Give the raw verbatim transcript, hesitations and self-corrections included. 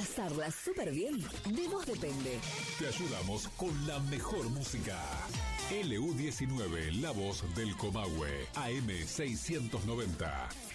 Pasarla súper bien, de vos depende. Te ayudamos con la mejor música. L U diecinueve, la voz del Comahue, A M seiscientos noventa.